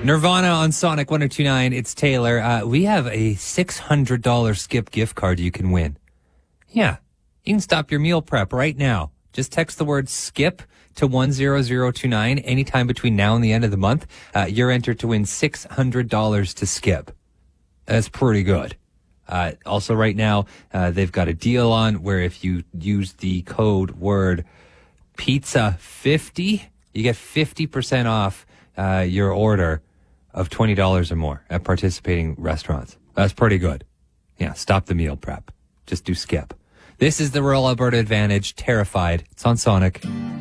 Nirvana on Sonic 102.9. It's Taylor. We have a $600 Skip gift card you can win. Yeah, you can stop your meal prep right now. Just text the word SKIP to 10029 anytime between now and the end of the month. You're entered to win $600 to Skip. That's pretty good. Also right now, they've got a deal on where if you use the code word pizza50, you get 50% off your order of $20 or more at participating restaurants. That's pretty good. Yeah, stop the meal prep. Just do Skip. This is the Rural Alberta Advantage, Terrified. It's on Sonic.